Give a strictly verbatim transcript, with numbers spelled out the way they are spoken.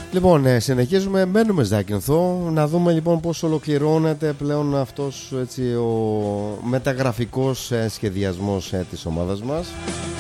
Λοιπόν, ε, συνεχίζουμε, μένουμε Ζάκυνθο. Να δούμε λοιπόν πώς ολοκληρώνεται πλέον αυτός έτσι, ο μεταγραφικός ε, σχεδιασμός ε, της ομάδας μας.